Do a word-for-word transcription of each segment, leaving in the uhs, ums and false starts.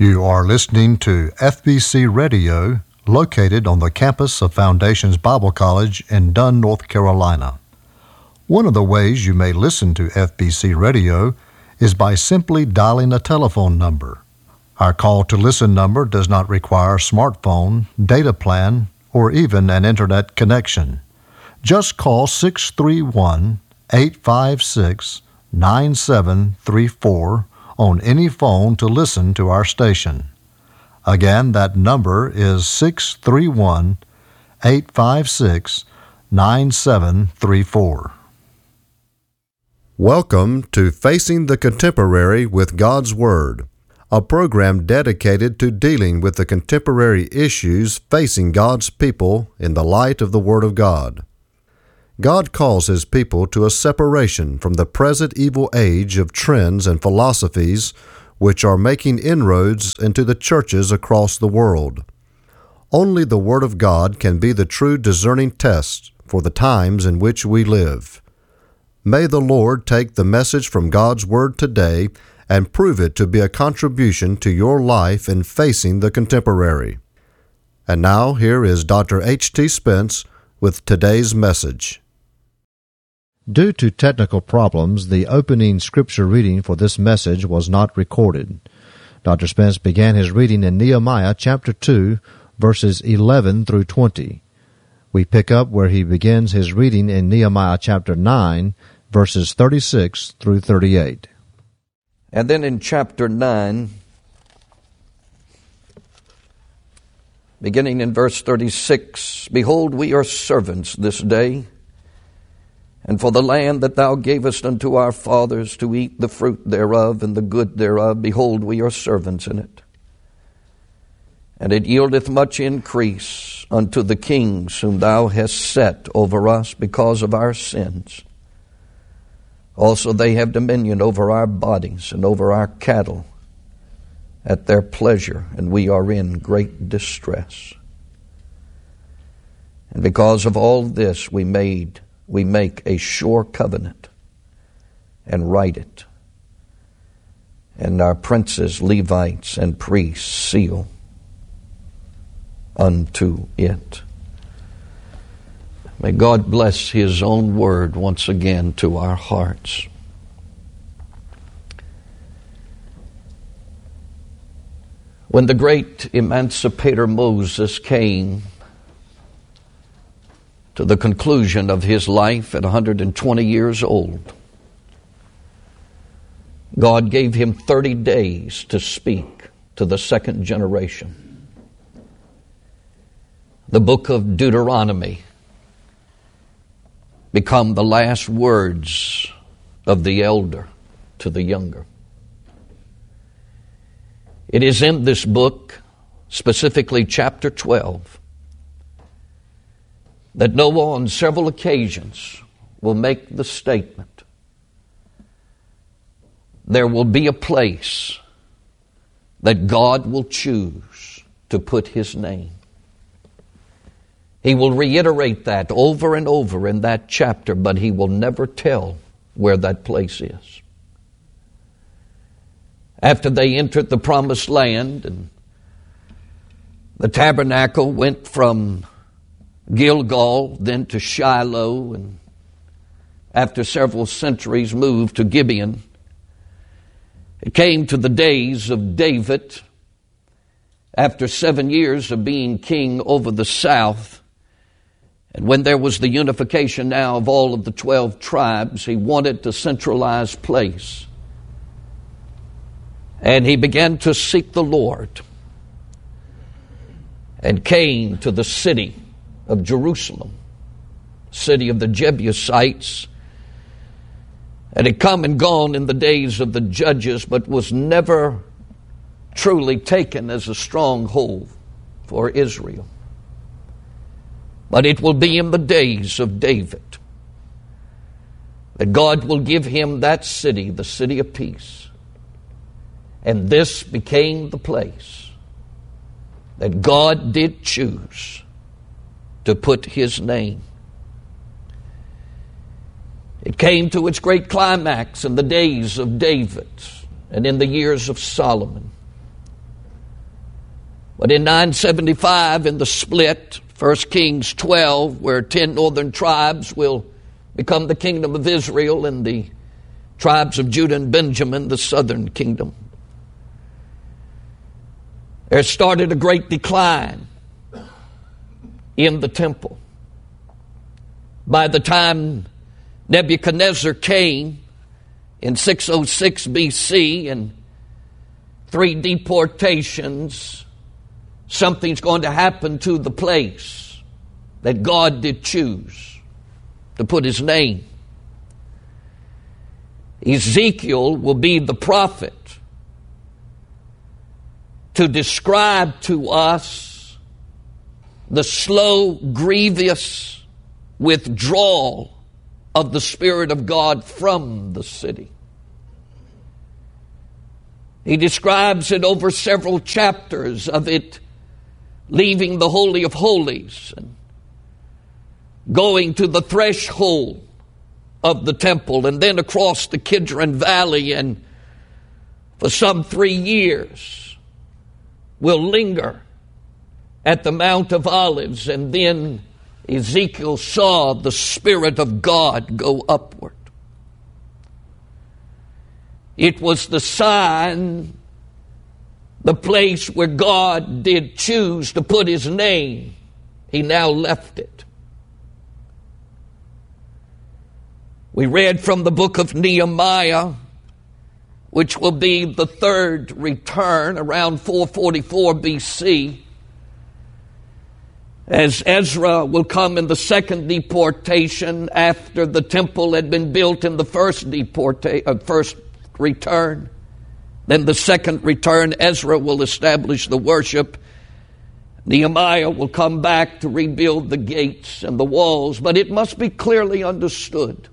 You are listening to F B C Radio, located on the campus of Foundations Bible College in Dunn, North Carolina. One of the ways you may listen to F B C Radio is by simply dialing a telephone number. Our call to listen number does not require a smartphone, data plan, or even an internet connection. Just call six three one, eight five six, nine seven three four on any phone to listen to our station. Again, that number is six three one, eight five six, nine seven three four. Welcome to Facing the Contemporary with God's Word, a program dedicated to dealing with the contemporary issues facing God's people in the light of the Word of God. God calls His people to a separation from the present evil age of trends and philosophies which are making inroads into the churches across the world. Only the Word of God can be the true discerning test for the times in which we live. May the Lord take the message from God's Word today and prove it to be a contribution to your life in facing the contemporary. And now here is Doctor H T Spence with today's message. Due to technical problems, the opening scripture reading for this message was not recorded. Doctor Spence began his reading in Nehemiah chapter two, verses eleven through twenty. We pick up where he begins his reading in Nehemiah chapter nine, verses thirty-six through thirty-eight. And then in chapter nine, beginning in verse thirty-six, Behold, we are servants this day, and for the land that thou gavest unto our fathers to eat the fruit thereof and the good thereof, behold, we are servants in it. And it yieldeth much increase unto the kings whom thou hast set over us because of our sins. Also they have dominion over our bodies and over our cattle at their pleasure, and we are in great distress. And because of all this we made we make a sure covenant and write it, and our princes, Levites, and priests seal unto it. May God bless His own word once again to our hearts. When the great emancipator Moses came to the conclusion of his life at one hundred twenty years old, God gave him thirty days to speak to the second generation. The book of Deuteronomy become the last words of the elder to the younger. It is in this book, specifically chapter twelve, that Noah on several occasions will make the statement, there will be a place that God will choose to put His name. He will reiterate that over and over in that chapter, but He will never tell where that place is. After they entered the promised land, and the tabernacle went from Gilgal, then to Shiloh, and after several centuries moved to Gibeon. It came to the days of David, after seven years of being king over the south, and when there was the unification now of all of the twelve tribes, he wanted a centralized place. And he began to seek the Lord, and came to the city of Jerusalem, city of the Jebusites, and had come and gone in the days of the judges, but was never truly taken as a stronghold for Israel. But it will be in the days of David that God will give him that city, the city of peace. And this became the place that God did choose to put His name. It came to its great climax in the days of David and in the years of Solomon. But in nine seventy-five, in the split, First Kings twelve, where ten northern tribes will become the kingdom of Israel and the tribes of Judah and Benjamin, the southern kingdom, there started a great decline in the temple. By the time Nebuchadnezzar came in six oh six B C and three deportations, something's going to happen to the place that God did choose to put his name. Ezekiel will be the prophet to describe to us the slow, grievous withdrawal of the Spirit of God from the city. He describes it over several chapters of it leaving the Holy of Holies and going to the threshold of the temple and then across the Kidron Valley, and for some three years will linger at the Mount of Olives, and then Ezekiel saw the Spirit of God go upward. It was the sign, the place where God did choose to put his name. He now left it. We read from the book of Nehemiah, which will be the third return around four forty-four B C, as Ezra will come in the second deportation after the temple had been built in the first deportation, uh, first return. Then the second return, Ezra will establish the worship. Nehemiah will come back to rebuild the gates and the walls. But it must be clearly understood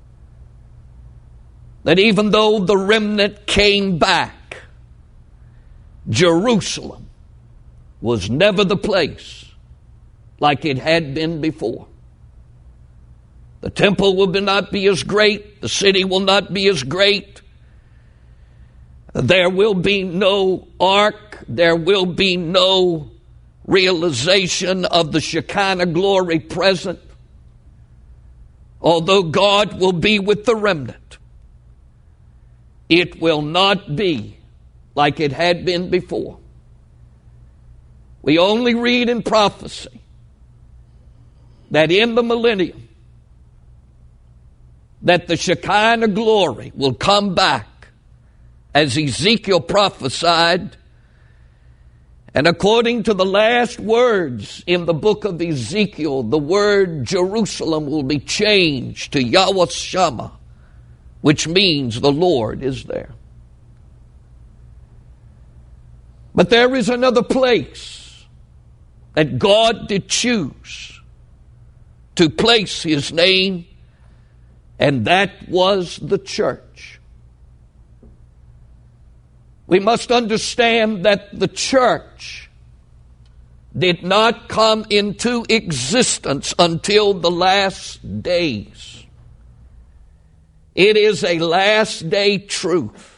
that even though the remnant came back, Jerusalem was never the place like it had been before. The temple will not be as great. The city will not be as great. There will be no ark. There will be no realization of the Shekinah glory present. Although God will be with the remnant, it will not be like it had been before. We only read in prophecy that in the millennium, that the Shekinah glory will come back, as Ezekiel prophesied. And according to the last words in the book of Ezekiel, the word Jerusalem will be changed to Yahweh Shammah, which means the Lord is there. But there is another place that God did choose to place his name, and that was the church. We must understand that the church did not come into existence until the last days. It is a last day truth.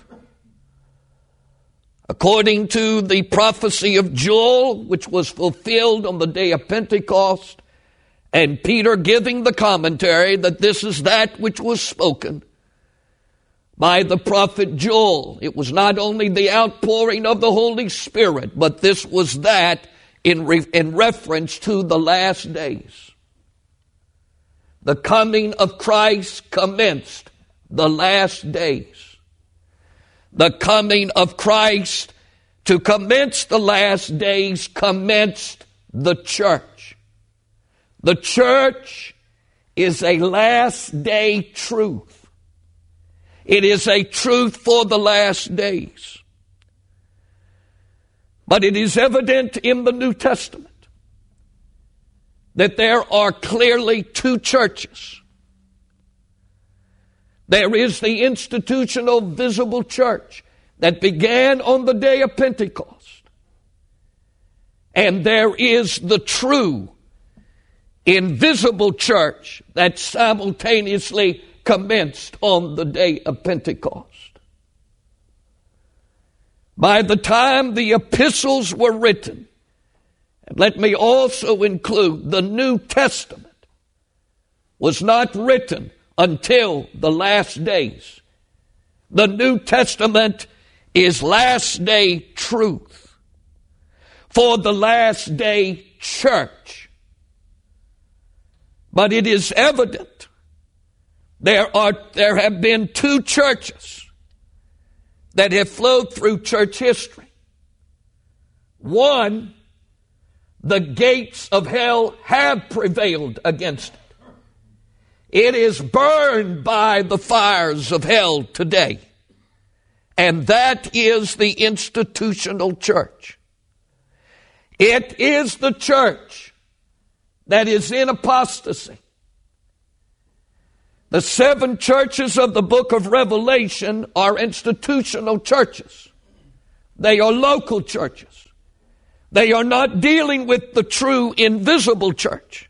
According to the prophecy of Joel, which was fulfilled on the day of Pentecost, and Peter giving the commentary that this is that which was spoken by the prophet Joel. It was not only the outpouring of the Holy Spirit, but this was that in, re- in reference to the last days. The coming of Christ commenced the last days. The coming of Christ to commence the last days commenced the church. The church is a last day truth. It is a truth for the last days. But it is evident in the New Testament that there are clearly two churches. There is the institutional visible church that began on the day of Pentecost. And there is the true invisible church that simultaneously commenced on the day of Pentecost. By the time the epistles were written, And let me also include the New Testament was not written until the last days. The New Testament is last day truth for the last day church. But it is evident there are there have been two churches that have flowed through church history. One, the gates of hell have prevailed against it. It is burned by the fires of hell today. And that is the institutional church. It is the church that is in apostasy. The seven churches of the book of Revelation are institutional churches. They are local churches. They are not dealing with the true invisible church.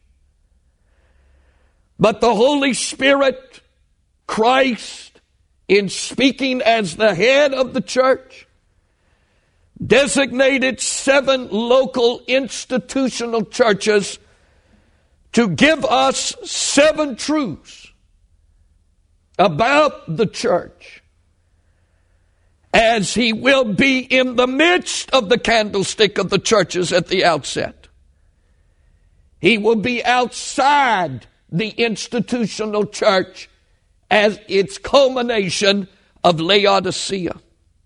But the Holy Spirit, Christ, in speaking as the head of the church, designated seven local institutional churches to give us seven truths about the church, as he will be in the midst of the candlestick of the churches at the outset. He will be outside the institutional church as its culmination of Laodicea.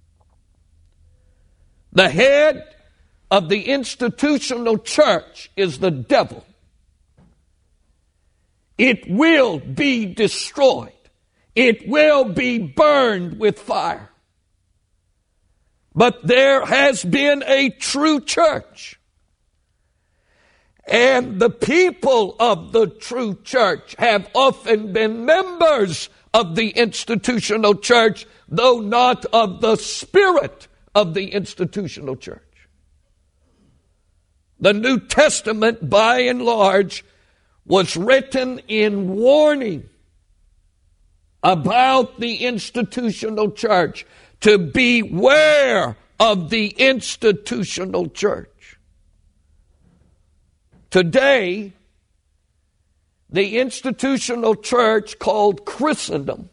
The head of the institutional church is the devil. It will be destroyed. It will be burned with fire. But there has been a true church. And the people of the true church have often been members of the institutional church, though not of the spirit of the institutional church. The New Testament, by and large, was written in warning about the institutional church, to beware of the institutional church. Today, the institutional church called Christendom,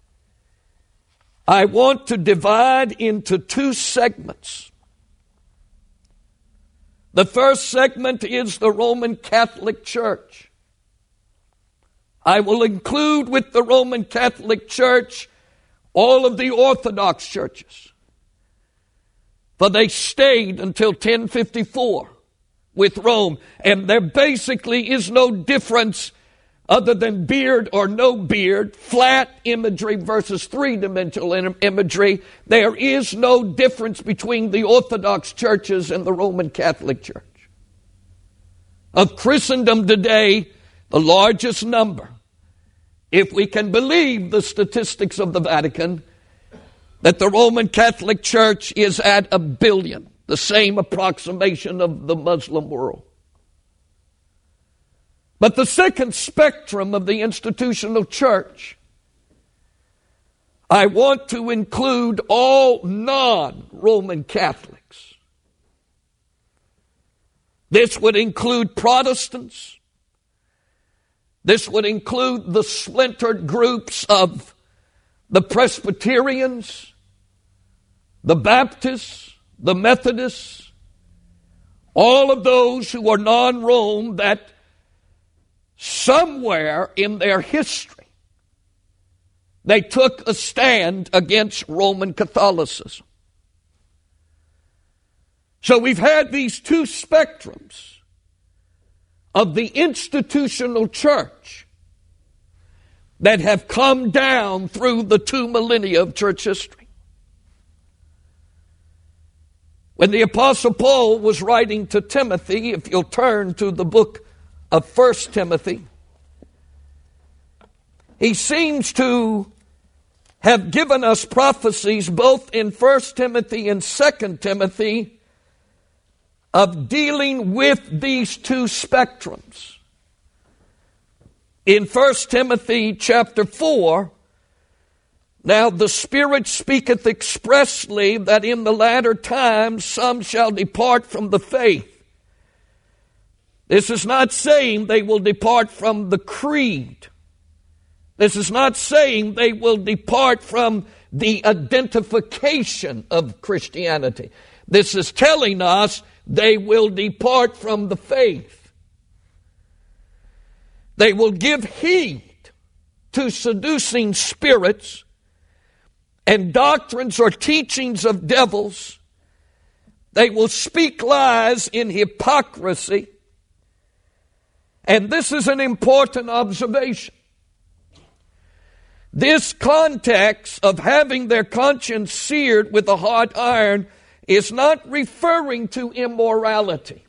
I want to divide into two segments. The first segment is the Roman Catholic Church. I will include with the Roman Catholic Church all of the Orthodox churches, for they stayed until ten fifty-four with Rome, and there basically is no difference other than beard or no beard, flat imagery versus three-dimensional imagery. There is no difference between the Orthodox churches and the Roman Catholic Church. Of Christendom today, the largest number, if we can believe the statistics of the Vatican, that the Roman Catholic Church is at a billion, the same approximation of the Muslim world. But the second spectrum of the institutional church, I want to include all non-Roman Catholics. This would include Protestants. This would include the splintered groups of the Presbyterians, the Baptists, the Methodists, all of those who are non-Rome that somewhere in their history they took a stand against Roman Catholicism. So we've had these two spectrums of the institutional church that have come down through the two millennia of church history. When the Apostle Paul was writing to Timothy, if you'll turn to the book of First Timothy, he seems to have given us prophecies both in First Timothy and Second Timothy of dealing with these two spectrums. In First Timothy chapter four, now the Spirit speaketh expressly that in the latter times some shall depart from the faith, This is not saying they will depart from the creed. This is not saying they will depart from the identification of Christianity. This is telling us they will depart from the faith. They will give heed to seducing spirits and doctrines or teachings of devils. They will speak lies in hypocrisy. And this is an important observation. This context of having their conscience seared with a hot iron is not referring to immorality.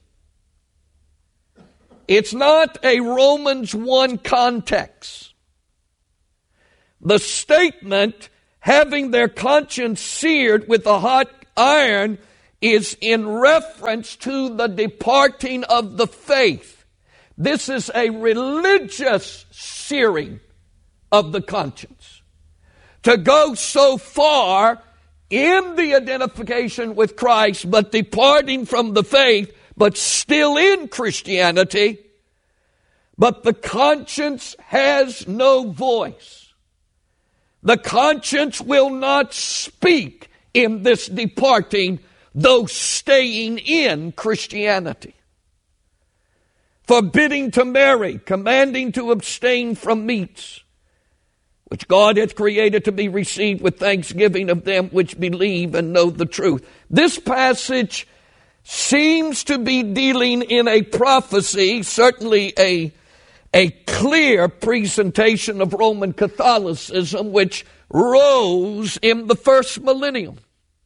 It's not a Romans one context. The statement, having their conscience seared with a hot iron, is in reference to the departing of the faith. This is a religious searing of the conscience. To go so far in the identification with Christ, but departing from the faith, but still in Christianity, but the conscience has no voice. The conscience will not speak in this departing, though staying in Christianity. Forbidding to marry, commanding to abstain from meats, which God hath created to be received with thanksgiving of them which believe and know the truth. This passage seems to be dealing in a prophecy, certainly a, a clear presentation of Roman Catholicism, which rose in the first millennium.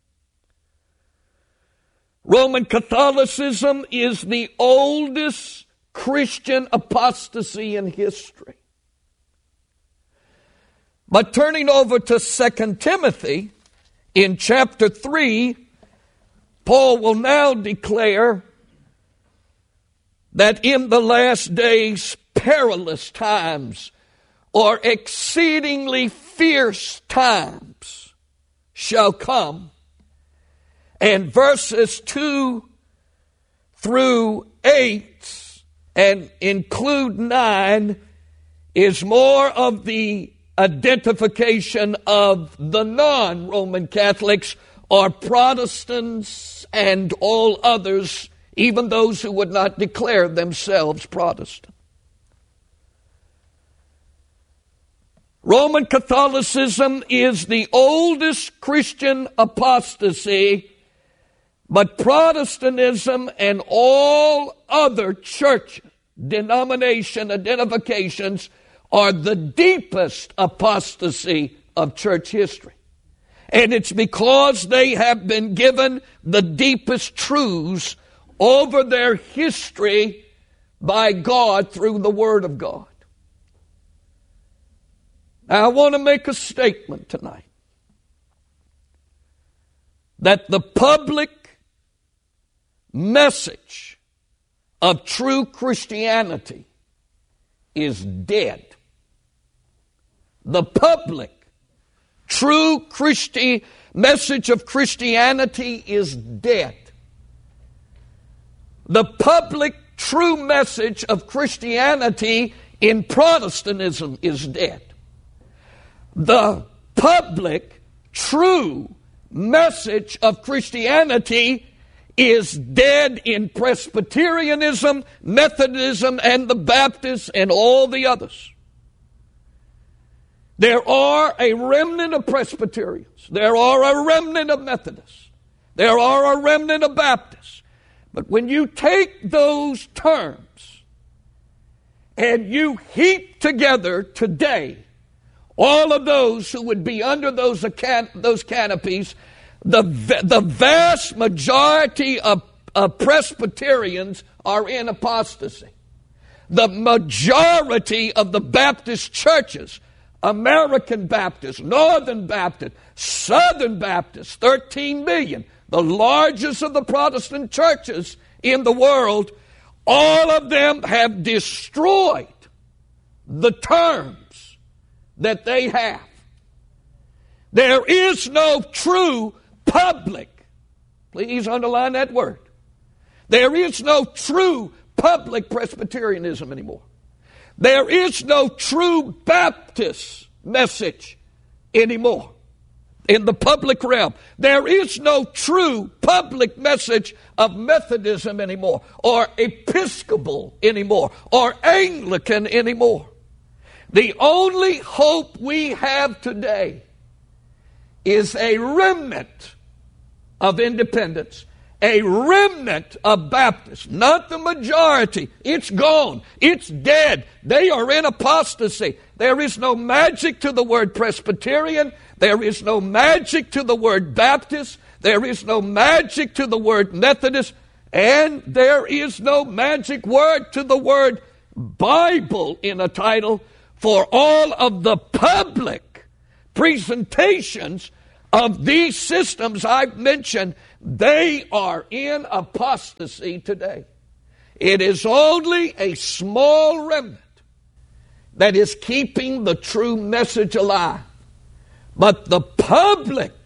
Roman Catholicism is the oldest Christian apostasy in history. But turning over to Second Timothy, in chapter three, Paul will now declare that in the last days perilous times, or exceedingly fierce times, shall come. And verses two through eight and include nine is more of the identification of the non-Roman Catholics or Protestants and all others, even those who would not declare themselves Protestant. Roman Catholicism is the oldest Christian apostasy, but Protestantism and all other church denomination identifications are the deepest apostasy of church history. And it's because they have been given the deepest truths over their history by God through the Word of God. Now, I want to make a statement tonight that the public message of true Christianity is dead. The public, true Christi- message of Christianity is dead. The public, true message of Christianity in Protestantism is dead. The public, true message of Christianity is dead in Presbyterianism, Methodism, and the Baptists, and all the others. There are a remnant of Presbyterians. There are a remnant of Methodists. There are a remnant of Baptists. But when you take those terms and you heap together today all of those who would be under those, can- those canopies, the, the vast majority of, of Presbyterians are in apostasy. The majority of the Baptist churches, American Baptists, Northern Baptists, Southern Baptists, thirteen million, the largest of the Protestant churches in the world, all of them have destroyed the terms that they have. There is no true public, please underline that word. There is no true public Presbyterianism anymore. There is no true Baptist message anymore in the public realm. There is no true public message of Methodism anymore, or Episcopal anymore, or Anglican anymore. The only hope we have today is a remnant of independents, a remnant of Baptists, not the majority. It's gone. It's dead. They are in apostasy. There is no magic to the word Presbyterian. There is no magic to the word Baptist. There is no magic to the word Methodist. And there is no magic word to the word Bible in a title for all of the public presentations of these systems I've mentioned. They are in apostasy today. It is only a small remnant that is keeping the true message alive. But the public